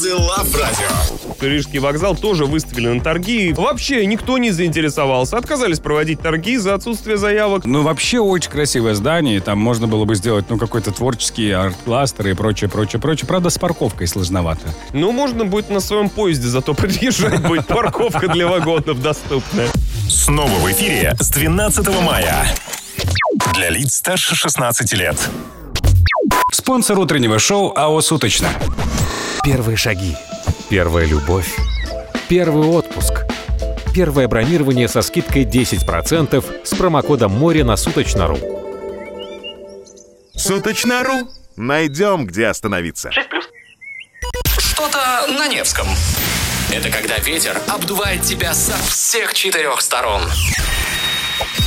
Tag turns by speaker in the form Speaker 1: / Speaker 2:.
Speaker 1: Лав Радио.
Speaker 2: Рижский вокзал тоже выставили на торги. Вообще никто не заинтересовался. Отказались проводить торги за отсутствие заявок.
Speaker 3: Ну, вообще очень красивое здание. Там можно было бы сделать, какой-то творческий арт-кластер и прочее. Правда, с парковкой сложновато.
Speaker 2: Ну, можно будет на своем поезде зато подъезжать. Будет парковка для вагонов доступная.
Speaker 1: Снова в эфире с 12 мая. Для лиц старше 16 лет.
Speaker 3: Спонсор утреннего шоу АО «Суточно».
Speaker 4: Первые шаги. Первая любовь. Первый отпуск. Первое бронирование со скидкой 10% с промокодом МОРЕ на Суточно.ру.
Speaker 5: Суточно.ру. Найдем, где остановиться.
Speaker 1: 6+. Что-то на Невском. Это когда ветер обдувает тебя со всех 4 сторон.